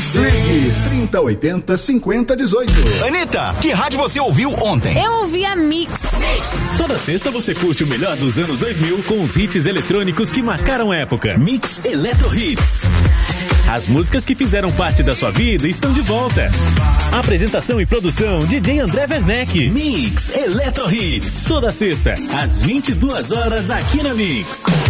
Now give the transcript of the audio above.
Ligue 3080-5018. Anitta, que rádio você ouviu ontem? Eu ouvi a Mix. Toda sexta você curte o melhor dos anos 2000 com os hits eletrônicos que marcaram época. Mix Eletro Hits. As músicas que fizeram parte da sua vida estão de volta. Apresentação e produção DJ André Werneck. Mix Eletro Hits. Toda sexta, às 22 horas aqui na Mix.